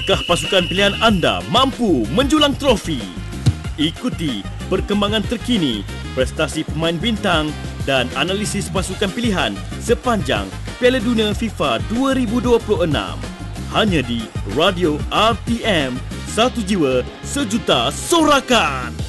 Adakah pasukan pilihan anda mampu menjulang trofi? Ikuti perkembangan terkini, prestasi pemain bintang dan analisis pasukan pilihan sepanjang Piala Dunia FIFA 2026. Hanya di Radio RTM, satu jiwa sejuta sorakan.